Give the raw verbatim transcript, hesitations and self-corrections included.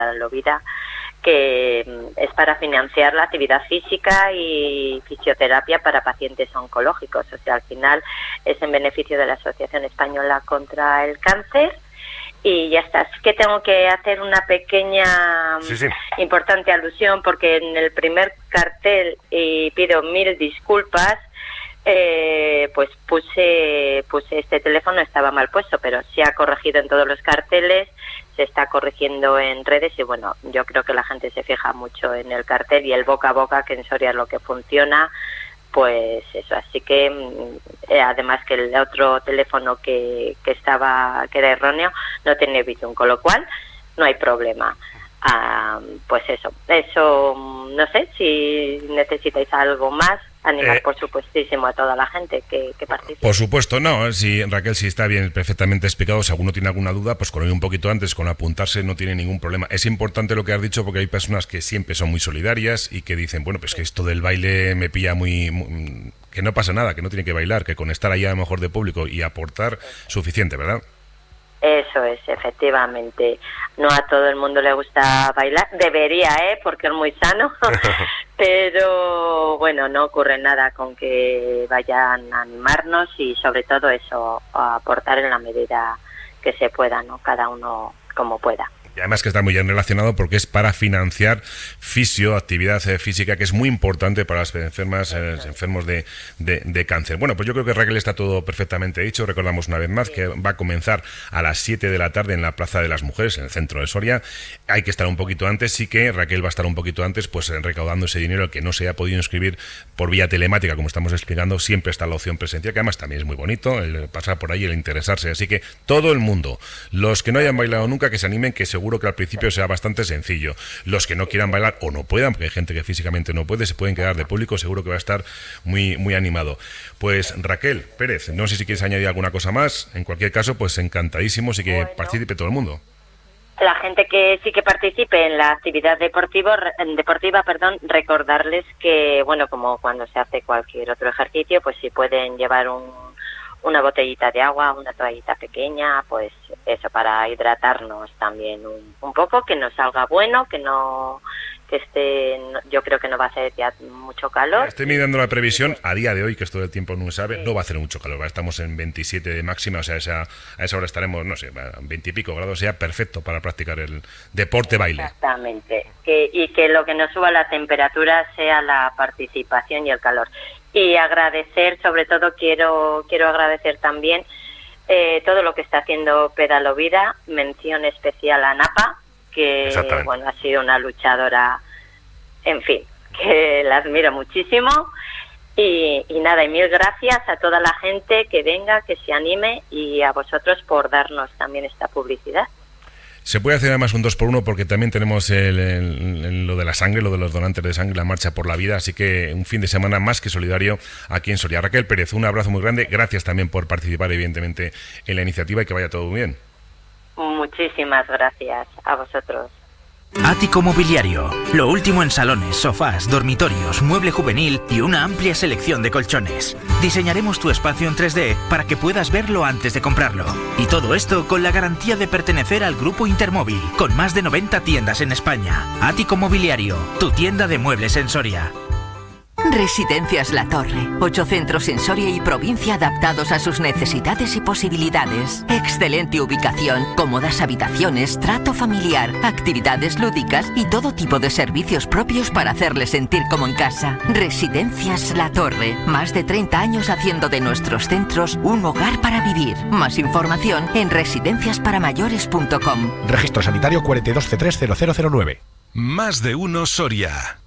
Pedalobida, que es para financiar la actividad física y fisioterapia para pacientes oncológicos. O sea, al final es en beneficio de la Asociación Española contra el Cáncer. Y ya está. Así que tengo que hacer una pequeña sí, sí. importante alusión, porque en el primer cartel, y pido mil disculpas, eh, pues puse, puse este teléfono, estaba mal puesto, pero se ha corregido en todos los carteles, se está corrigiendo en redes y bueno, yo creo que la gente se fija mucho en el cartel y el boca a boca, que en Soria es lo que funciona. Pues eso, así que eh, además que el otro teléfono que, que estaba, que era erróneo, no tenía Bizum, con lo cual no hay problema. Ah, pues eso, eso, no sé si necesitáis algo más. Animar, eh, por supuestísimo, a toda la gente que, que participe. Por supuesto, no. Si Raquel, si está bien, perfectamente explicado, si alguno tiene alguna duda, pues con ir un poquito antes, con apuntarse, no tiene ningún problema. Es importante lo que has dicho, porque hay personas que siempre son muy solidarias y que dicen, bueno, pues que esto del baile me pilla muy, muy que no pasa nada, que no tiene que bailar, que con estar ahí a lo mejor de público y aportar, suficiente, ¿verdad? Eso es, efectivamente. No a todo el mundo le gusta bailar. Debería, ¿eh? Porque es muy sano. Pero, bueno, no ocurre nada con que vayan a animarnos y, sobre todo, eso, a aportar en la medida que se pueda, ¿no? Cada uno como pueda. Y además que está muy bien relacionado porque es para financiar fisio, actividad eh, física, que es muy importante para las enfermas, eh, enfermos de, de, de cáncer. Bueno, pues yo creo que Raquel está todo perfectamente dicho. Recordamos una vez más que va a comenzar a las siete de la tarde en la Plaza de las Mujeres, en el centro de Soria. Hay que estar un poquito antes, sí que Raquel va a estar un poquito antes, pues recaudando ese dinero que no se haya podido inscribir por vía telemática, como estamos explicando. Siempre está la opción presencial, que además también es muy bonito, el pasar por ahí, el interesarse. Así que todo el mundo, los que no hayan bailado nunca, que se animen, que seguro que al principio sea bastante sencillo. Los que no quieran bailar o no puedan, porque hay gente que físicamente no puede, se pueden quedar de público, seguro que va a estar muy, muy animado. Pues Raquel Pérez, no sé si quieres añadir alguna cosa más. En cualquier caso, pues encantadísimos y que bueno, participe todo el mundo. La gente que sí que participe en la actividad deportiva, deportiva, perdón, recordarles que, bueno, como cuando se hace cualquier otro ejercicio, pues si pueden llevar un una botellita de agua, una toallita pequeña, pues eso, para hidratarnos también un, un poco, que nos salga bueno, que no que esté, yo creo que no va a hacer ya mucho calor. Estoy midiendo la previsión a día de hoy, que esto del tiempo no se sabe, sí. No va a hacer mucho calor, estamos en veintisiete de máxima, o sea, esa, a esa hora estaremos, no sé, veinte y pico grados, sea perfecto para practicar el deporte baile. Exactamente, que, y que lo que nos suba la temperatura sea la participación y el calor. Y agradecer, sobre todo quiero quiero agradecer también eh, todo lo que está haciendo Pedalobida, mención especial a Napa, que bueno, ha sido una luchadora, en fin, que la admiro muchísimo. Y, y nada, y mil gracias a toda la gente que venga, que se anime, y a vosotros por darnos también esta publicidad. Se puede hacer además un dos por uno porque también tenemos el, el, el, lo de la sangre, lo de los donantes de sangre, la marcha por la vida, así que un fin de semana más que solidario aquí en Soria. Raquel Pérez, un abrazo muy grande, gracias también por participar evidentemente en la iniciativa y que vaya todo muy bien. Muchísimas gracias a vosotros. Ático Mobiliario, lo último en salones, sofás, dormitorios, mueble juvenil y una amplia selección de colchones. Diseñaremos tu espacio en tres D para que puedas verlo antes de comprarlo. Y todo esto con la garantía de pertenecer al Grupo Intermóvil, con más de noventa tiendas en España. Ático Mobiliario, tu tienda de muebles en Soria. Residencias La Torre. Ocho centros en Soria y provincia adaptados a sus necesidades y posibilidades. Excelente ubicación, cómodas habitaciones, trato familiar, actividades lúdicas y todo tipo de servicios propios para hacerles sentir como en casa. Residencias La Torre. Más de treinta años haciendo de nuestros centros un hogar para vivir. Más información en residencias para mayores punto com. Registro sanitario cuarenta y dos C tres cero cero cero nueve. Más de uno Soria.